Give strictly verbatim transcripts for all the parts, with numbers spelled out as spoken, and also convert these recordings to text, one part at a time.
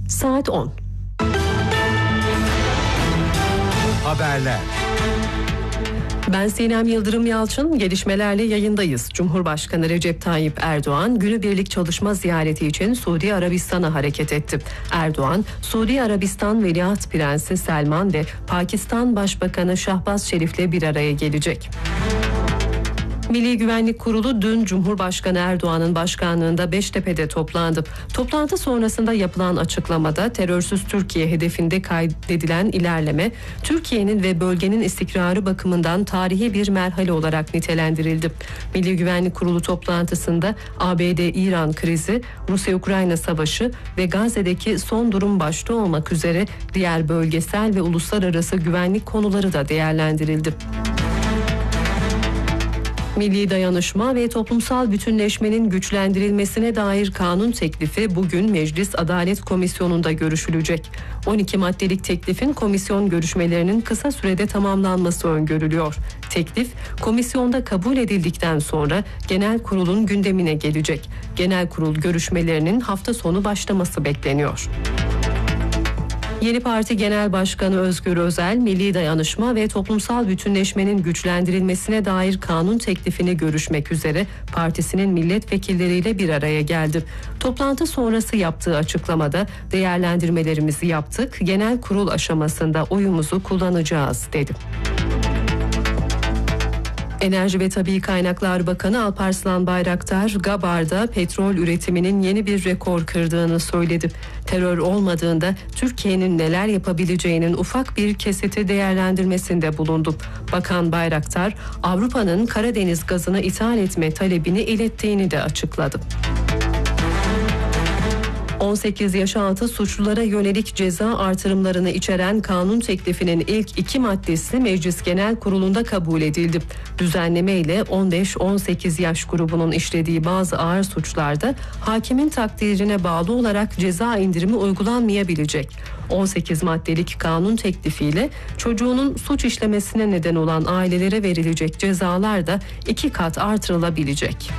Saat on. Haberler. Ben Sinem Yıldırım Yalçın, gelişmelerle yayındayız. Cumhurbaşkanı Recep Tayyip Erdoğan, günübirlik çalışma ziyareti için Suudi Arabistan'a hareket etti. Erdoğan, Suudi Arabistan Veliaht Prensi Selman ve Pakistan Başbakanı Şahbaz Şerif'le bir araya gelecek. Milli Güvenlik Kurulu dün Cumhurbaşkanı Erdoğan'ın başkanlığında Beştepe'de toplandı. Toplantı sonrasında yapılan açıklamada terörsüz Türkiye hedefinde kaydedilen ilerleme, Türkiye'nin ve bölgenin istikrarı bakımından tarihi bir merhale olarak nitelendirildi. Milli Güvenlik Kurulu toplantısında A B D-İran krizi, Rusya-Ukrayna savaşı ve Gazze'deki son durum başta olmak üzere diğer bölgesel ve uluslararası güvenlik konuları da değerlendirildi. Milli dayanışma ve toplumsal bütünleşmenin güçlendirilmesine dair kanun teklifi bugün Meclis Adalet Komisyonu'nda görüşülecek. on iki maddelik teklifin komisyon görüşmelerinin kısa sürede tamamlanması öngörülüyor. Teklif, komisyonda kabul edildikten sonra Genel Kurul'un gündemine gelecek. Genel Kurul görüşmelerinin hafta sonu başlaması bekleniyor. Yeni Parti Genel Başkanı Özgür Özel, Milli Dayanışma ve Toplumsal Bütünleşmenin güçlendirilmesine dair kanun teklifini görüşmek üzere partisinin milletvekilleriyle bir araya geldi. Toplantı sonrası yaptığı açıklamada değerlendirmelerimizi yaptık, genel kurul aşamasında oyumuzu kullanacağız dedi. Enerji ve Tabii Kaynaklar Bakanı Alparslan Bayraktar, Gabar'da petrol üretiminin yeni bir rekor kırdığını söyledi. Terör olmadığında Türkiye'nin neler yapabileceğinin ufak bir kesiti değerlendirmesinde bulundu. Bakan Bayraktar, Avrupa'nın Karadeniz gazını ithal etme talebini ilettiğini de açıkladı. on sekiz yaş altı suçlulara yönelik ceza artırımlarını içeren kanun teklifinin ilk iki maddesi Meclis Genel Kurulu'nda kabul edildi. Düzenleme ile on beş on sekiz yaş grubunun işlediği bazı ağır suçlarda hakimin takdirine bağlı olarak ceza indirimi uygulanmayabilecek. on sekiz maddelik kanun teklifiyle çocuğunun suç işlemesine neden olan ailelere verilecek cezalar da iki kat artırılabilecek.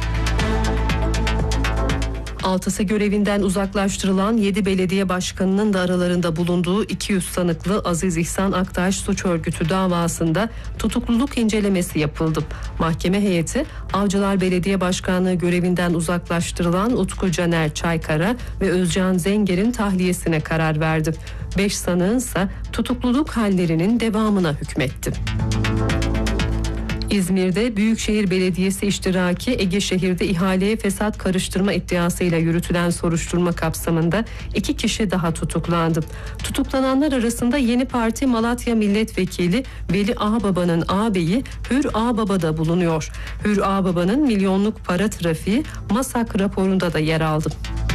Altısı görevinden uzaklaştırılan yedi belediye başkanının da aralarında bulunduğu iki yüz sanıklı Aziz İhsan Aktaş suç örgütü davasında tutukluluk incelemesi yapıldı. Mahkeme heyeti Avcılar Belediye Başkanlığı görevinden uzaklaştırılan Utku Caner Çaykara ve Özcan Zenger'in tahliyesine karar verdi. Beş sanığın ise tutukluluk hallerinin devamına hükmetti. İzmir'de Büyükşehir Belediyesi iştiraki Ege Şehir'de ihaleye fesat karıştırma iddiasıyla yürütülen soruşturma kapsamında iki kişi daha tutuklandı. Tutuklananlar arasında Yeni Parti Malatya Milletvekili Veli Ağbaba'nın ağabeyi Hür Ağbaba da bulunuyor. Hür Ağbaba'nın milyonluk para trafiği MASAK raporunda da yer aldı.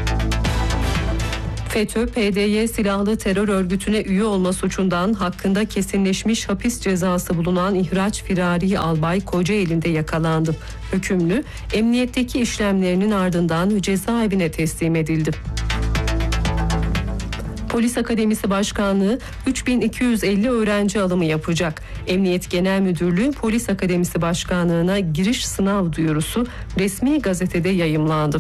FETÖ, P D Y silahlı terör örgütüne üye olma suçundan hakkında kesinleşmiş hapis cezası bulunan ihraç firari albay Kocaeli'nde yakalandı. Hükümlü, emniyetteki işlemlerinin ardından cezaevine teslim edildi. Polis Akademisi Başkanlığı üç bin iki yüz elli öğrenci alımı yapacak. Emniyet Genel Müdürlüğü Polis Akademisi Başkanlığı'na giriş sınav duyurusu resmi gazetede yayımlandı.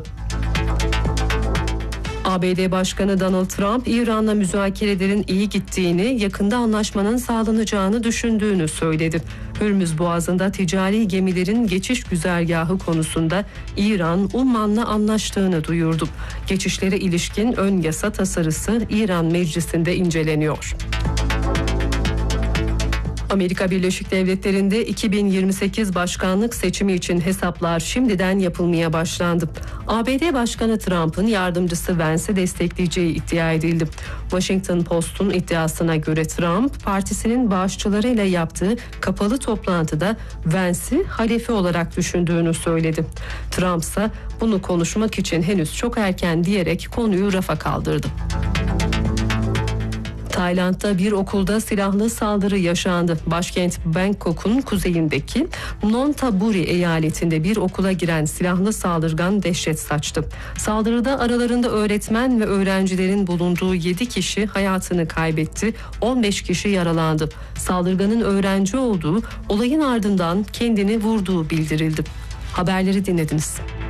A B D Başkanı Donald Trump, İran'la müzakerelerin iyi gittiğini, yakında anlaşmanın sağlanacağını düşündüğünü söyledi. Hürmüz Boğazı'nda ticari gemilerin geçiş güzergahı konusunda İran, Umman'la anlaştığını duyurdu. Geçişlere ilişkin ön yasa tasarısı İran Meclisi'nde inceleniyor. Amerika Birleşik Devletleri'nde iki bin yirmi sekiz başkanlık seçimi için hesaplar şimdiden yapılmaya başlandı. A B D Başkanı Trump'ın yardımcısı Vance'i destekleyeceği iddia edildi. Washington Post'un iddiasına göre Trump, partisinin bağışçılarıyla yaptığı kapalı toplantıda Vance'i halefi olarak düşündüğünü söyledi. Trump ise bunu konuşmak için henüz çok erken diyerek konuyu rafa kaldırdı. Tayland'da bir okulda silahlı saldırı yaşandı. Başkent Bangkok'un kuzeyindeki Nonthaburi eyaletinde bir okula giren silahlı saldırgan dehşet saçtı. Saldırıda aralarında öğretmen ve öğrencilerin bulunduğu yedi kişi hayatını kaybetti, on beş kişi yaralandı. Saldırganın öğrenci olduğu, olayın ardından kendini vurduğu bildirildi. Haberleri dinlediniz.